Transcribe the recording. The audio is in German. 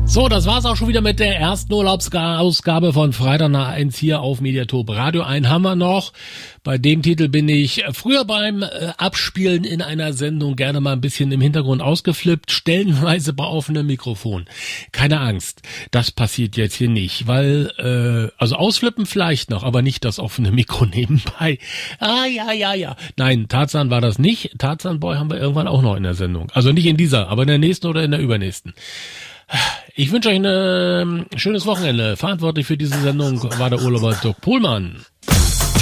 So, das war's auch schon wieder mit der ersten Urlaubsausgabe von Freitag nach 1 hier auf Mediatop Radio. Einen haben wir noch. Bei dem Titel bin ich früher beim Abspielen in einer Sendung gerne mal ein bisschen im Hintergrund ausgeflippt, stellenweise bei offenem Mikrofon. Keine Angst, das passiert jetzt hier nicht, weil, also ausflippen vielleicht noch, aber nicht das offene Mikro nebenbei. Ja. Nein, Tarzan war das nicht. Tarzan Boy haben wir irgendwann auch noch in der Sendung. Also nicht in dieser, aber in der nächsten oder in der übernächsten. Ich wünsche euch ein schönes Wochenende. Verantwortlich für diese Sendung war der Urlauber Dirk Pohlmann.